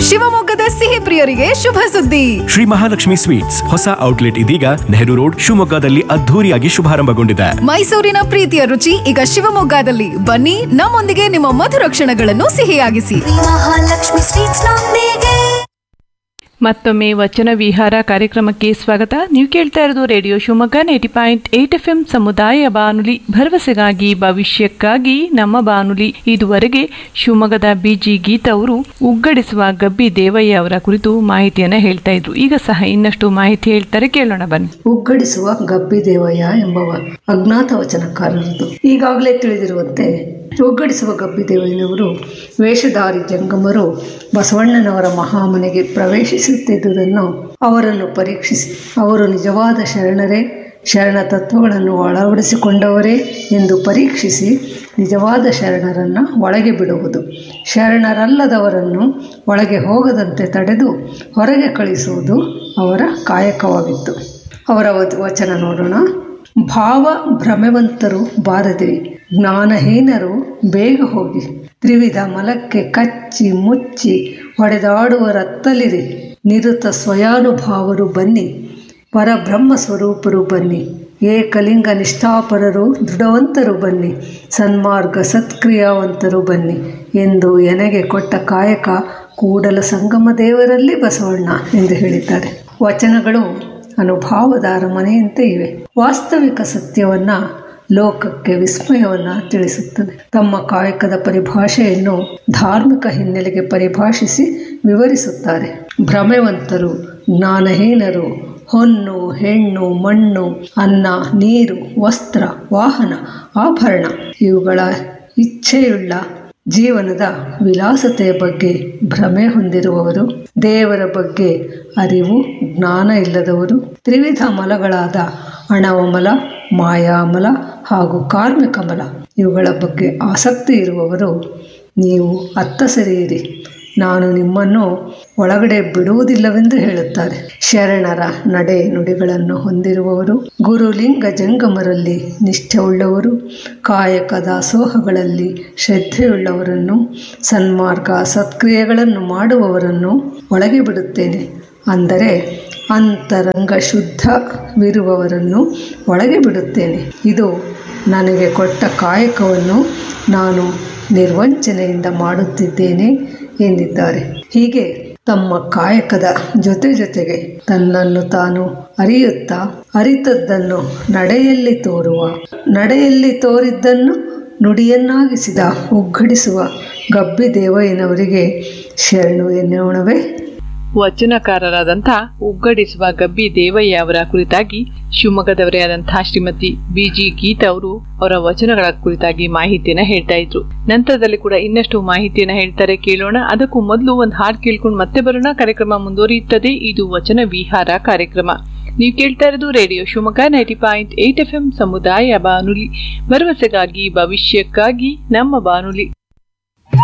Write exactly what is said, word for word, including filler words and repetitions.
ಶಿವಮೊಗ್ಗದ ಸಿಹಿ ಪ್ರಿಯರಿಗೆ ಶುಭ ಸುದ್ದಿ. ಶ್ರೀ ಮಹಾಲಕ್ಷ್ಮಿ ಸ್ವೀಟ್ಸ್ ಹೊಸ ಔಟ್ಲೆಟ್ ಇದೀಗ ನೆಹರು ರೋಡ್ ಶಿವಮೊಗ್ಗದಲ್ಲಿ ಅದ್ಧೂರಿಯಾಗಿ ಶುಭಾರಂಭಗೊಂಡಿದೆ. ಮೈಸೂರಿನ ಪ್ರೀತಿಯ ರುಚಿ ಈಗ ಶಿವಮೊಗ್ಗದಲ್ಲಿ. ಬನ್ನಿ, ನಮ್ಮೊಂದಿಗೆ ನಿಮ್ಮ ಮಧುರ ಕ್ಷಣಗಳನ್ನು ಸಿಹಿಯಾಗಿಸಿ. ಮಹಾಲಕ್ಷ್ಮಿ ಸ್ವೀಟ್ಸ್ ನೊಂದಿಗೆ. ಮತ್ತೊಮ್ಮೆ ವಚನ ವಿಹಾರ ಕಾರ್ಯಕ್ರಮಕ್ಕೆ ಸ್ವಾಗತ. ನೀವು ಕೇಳ್ತಾ ಇರೋದು radio Shivamogga ninety point eight F M ಸಮುದಾಯ ಬಾನುಲಿ, ಭರವಸೆಗಾಗಿ ಭವಿಷ್ಯಕ್ಕಾಗಿ ನಮ್ಮ ಬಾನುಲಿ. ಇದುವರೆಗೆ ಶಿವಮೊಗ್ಗದ ಬಿಜಿ ಗೀತಾ ಅವರು ಉಗ್ಗಡಿಸುವ ಗಬ್ಬಿ ದೇವಯ್ಯ ಅವರ ಕುರಿತು ಮಾಹಿತಿಯನ್ನ ಹೇಳ್ತಾ ಇದ್ರು. ಈಗ ಸಹ ಇನ್ನಷ್ಟು ಮಾಹಿತಿ ಹೇಳ್ತಾರೆ, ಕೇಳೋಣ ಬನ್ನಿ. ಉಗ್ಗಡಿಸುವ ಗಬ್ಬಿ ದೇವಯ್ಯ ಎಂಬವ ಅಜ್ಞಾತ ವಚನಕಾರರದು. ಈಗಾಗಲೇ ತಿಳಿದಿರುವಂತೆ ಒಗ್ಗಡಿಸುವ ಗಬ್ಬಿ ದೇವಯ್ಯನವರು ವೇಷಧಾರಿ ಜಂಗಮರು ಬಸವಣ್ಣನವರ ಮಹಾಮನೆಗೆ ಪ್ರವೇಶಿಸುತ್ತಿದ್ದುದನ್ನು ಅವರನ್ನು ಪರೀಕ್ಷಿಸಿ ಅವರು ನಿಜವಾದ ಶರಣರೇ, ಶರಣ ತತ್ವಗಳನ್ನು ಅಳವಡಿಸಿಕೊಂಡವರೇ ಎಂದು ಪರೀಕ್ಷಿಸಿ ನಿಜವಾದ ಶರಣರನ್ನು ಒಳಗೆ ಬಿಡುವುದು, ಶರಣರಲ್ಲದವರನ್ನು ಒಳಗೆ ಹೋಗದಂತೆ ತಡೆದು ಹೊರಗೆ ಕಳಿಸುವುದು ಅವರ ಕಾಯಕವಾಗಿತ್ತು. ಅವರ ವಚನ ನೋಡೋಣ. ಭಾವ ಭ್ರಮೆವಂತರು ಬಾರದಿರಿ, ಜ್ಞಾನಹೀನರು ಬೇಗ ಹೋಗಿ, ತ್ರಿವಿಧ ಮಲಕ್ಕೆ ಕಚ್ಚಿ ಮುಚ್ಚಿ ಹೊಡೆದಾಡುವರತ್ತಲಿರಿ, ನಿರುತ ಸ್ವಯಾನುಭಾವರು ಬನ್ನಿ, ಪರಬ್ರಹ್ಮ ಸ್ವರೂಪರು ಬನ್ನಿ, ಏಕಲಿಂಗ ನಿಷ್ಠಾಪರರು ದೃಢವಂತರು ಬನ್ನಿ, ಸನ್ಮಾರ್ಗ ಸತ್ಕ್ರಿಯಾವಂತರು ಬನ್ನಿ ಎಂದು ಎನಗೆ ಕೊಟ್ಟ ಕಾಯಕ ಕೂಡಲ ಸಂಗಮ ದೇವರಲ್ಲಿ ಬಸವಣ್ಣ ಎಂದು ಹೇಳಿದ್ದಾರೆ. ವಚನಗಳು ಅನುಭಾವದ ಅರಮನೆಯಂತೆ ಇವೆ. ವಾಸ್ತವಿಕ ಸತ್ಯವನ್ನು ಲೋಕಕ್ಕೆ ವಿಸ್ಮಯವನ್ನು ತಿಳಿಸುತ್ತದೆ. ತಮ್ಮ ಕಾಯಕದ ಪರಿಭಾಷೆಯನ್ನು ಧಾರ್ಮಿಕ ಹಿನ್ನೆಲೆಗೆ ಪರಿಭಾಷಿಸಿ ವಿವರಿಸುತ್ತಾರೆ. ಭ್ರಮೆವಂತರು, ಜ್ಞಾನಹೀನರು, ಹೊನ್ನು ಹೆಣ್ಣು ಮಣ್ಣು ಅನ್ನ ನೀರು ವಸ್ತ್ರ ವಾಹನ ಆಭರಣ ಇವುಗಳ ಇಚ್ಛೆಯುಳ್ಳ ಜೀವನದ ವಿಲಾಸತೆಯ ಬಗ್ಗೆ ಭ್ರಮೆ ಹೊಂದಿರುವವರು, ದೇವರ ಬಗ್ಗೆ ಅರಿವು ಜ್ಞಾನ ಇಲ್ಲದವರು, ತ್ರಿವಿಧ ಮಲಗಳಾದ ಅಣವಮಲ, ಮಾಯಾಮಲ ಹಾಗೂ ಕಾರ್ಮಿಕ ಮಲ ಇವುಗಳ ಬಗ್ಗೆ ಆಸಕ್ತಿ ಇರುವವರು, ನೀವು ಅತ್ತ ಸರಿಯಿರಿ, ನಾನು ನಿಮ್ಮನ್ನು ಒಳಗಡೆ ಬಿಡುವುದಿಲ್ಲವೆಂದು ಹೇಳುತ್ತಾರೆ. ಶರಣರ ನಡೆ ನುಡಿಗಳನ್ನು ಹೊಂದಿರುವವರು, ಗುರುಲಿಂಗ ಜಂಗಮರಲ್ಲಿ ನಿಷ್ಠೆಯುಳ್ಳವರು, ಕಾಯಕ ದಾಸೋಹಗಳಲ್ಲಿ ಶ್ರದ್ಧೆಯುಳ್ಳವರನ್ನು, ಸನ್ಮಾರ್ಗ ಸತ್ಕ್ರಿಯೆಗಳನ್ನು ಮಾಡುವವರನ್ನು ಒಳಗೆ ಬಿಡುತ್ತೇನೆ. ಅಂದರೆ ಅಂತರಂಗ ಶುದ್ಧವಿರುವವರನ್ನು ಒಳಗೆ ಬಿಡುತ್ತೇನೆ. ಇದು ನನಗೆ ಕೊಟ್ಟ ಕಾಯಕವನ್ನು ನಾನು ನಿರ್ವಂಚನೆಯಿಂದ ಮಾಡುತ್ತಿದ್ದೇನೆ ಎಂದಿದ್ದಾರೆ. ಹೀಗೆ ತಮ್ಮ ಕಾಯಕದ ಜೊತೆ ಜೊತೆಗೆ ತನ್ನನ್ನು ತಾನು ಅರಿಯುತ್ತಾ ಅರಿತದ್ದನ್ನು ನಡೆಯಲ್ಲಿ ತೋರುವ, ನಡೆಯಲ್ಲಿ ತೋರಿದ್ದನ್ನು ನುಡಿಯನ್ನಾಗಿಸಿದ ಉಗ್ಗಡಿಸುವ ಗಬ್ಬಿ ದೇವಯ್ಯನವರಿಗೆ ಶರಣು ಎನ್ನೋಣವೇ. ವಚನಕಾರರಾದಂತಹ ಉಗ್ಗಡಿಸುವ ಗಬ್ಬಿ ದೇವಯ್ಯ ಅವರ ಕುರಿತಾಗಿ ಶಿವಮೊಗ್ಗದವರೇ ಆದಂತಹ ಶ್ರೀಮತಿ ಬಿಜಿ ಗೀತಾ ಅವರು ಅವರ ವಚನಗಳ ಕುರಿತಾಗಿ ಮಾಹಿತಿಯನ್ನ ಹೇಳ್ತಾ ಇದ್ರು. ನಂತರದಲ್ಲಿ ಕೂಡ ಇನ್ನಷ್ಟು ಮಾಹಿತಿಯನ್ನ ಹೇಳ್ತಾರೆ, ಕೇಳೋಣ. ಅದಕ್ಕೂ ಮೊದಲು ಒಂದು ಹಾಡು ಕೇಳ್ಕೊಂಡು ಮತ್ತೆ ಬರೋಣ. ಕಾರ್ಯಕ್ರಮ ಮುಂದುವರಿಯುತ್ತದೆ. ಇದು ವಚನ ವಿಹಾರ ಕಾರ್ಯಕ್ರಮ. ನೀವು ಕೇಳ್ತಾ ಇರೋದು radio Shivamogga ninety point eight F M ಸಮುದಾಯ ಬಾನುಲಿ, ಭರವಸೆಗಾಗಿ ಭವಿಷ್ಯಕ್ಕಾಗಿ ನಮ್ಮ ಬಾನುಲಿ.